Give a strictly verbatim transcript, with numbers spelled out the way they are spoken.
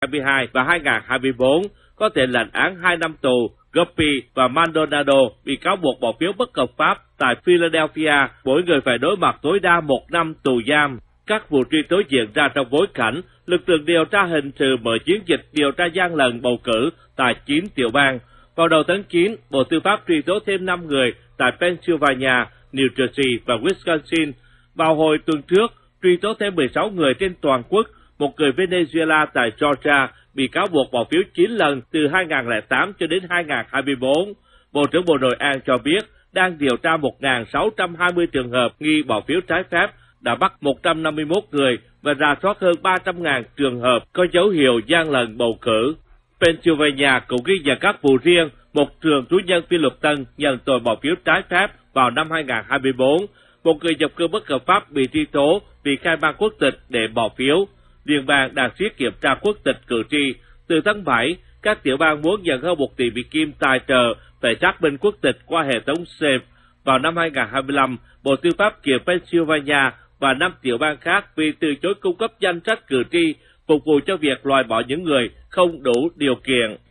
hai mươi hai và hai nghìn không trăm hai mươi tư có thể lãnh án hai năm tù. Guppy và Maldonado bị cáo buộc bỏ phiếu bất hợp pháp tại Philadelphia, mỗi người phải đối mặt tối đa một năm tù giam. Các vụ truy tố diễn ra trong bối cảnh lực lượng điều tra hình sự mở chiến dịch điều tra gian lận bầu cử tại chín tiểu bang. Vào đầu tháng chín, Bộ Tư pháp truy tố thêm năm người tại Pennsylvania, New Jersey và Wisconsin. Vào hồi tuần trước, truy tố thêm mười sáu người trên toàn quốc. Một người Venezuela tại Georgia bị cáo buộc bỏ phiếu chín lần từ hai nghìn không trăm lẻ tám cho đến hai nghìn không trăm hai mươi tư. Bộ trưởng Bộ Nội an cho biết đang điều tra một nghìn sáu trăm hai mươi trường hợp nghi bỏ phiếu trái phép, đã bắt một trăm năm mươi mốt người và rà soát hơn ba trăm nghìn trường hợp có dấu hiệu gian lận bầu cử. Pennsylvania cũng ghi nhận các vụ riêng. Một trường tú nhân phi luật tân nhận tội bỏ phiếu trái phép vào năm hai nghìn không trăm hai mươi tư. Một người nhập cư bất hợp pháp bị truy tố vì khai mang quốc tịch để bỏ phiếu. Liên bang đang siết kiểm tra quốc tịch cử tri. Từ tháng bảy, các tiểu bang muốn nhận hơn một tỷ Mỹ Kim tài trợ phải xác minh quốc tịch qua hệ thống SAFE. Vào năm hai nghìn không trăm hai mươi lăm, Bộ Tư pháp kiện Pennsylvania và năm tiểu bang khác vì từ chối cung cấp danh sách cử tri phục vụ cho việc loại bỏ những người không đủ điều kiện.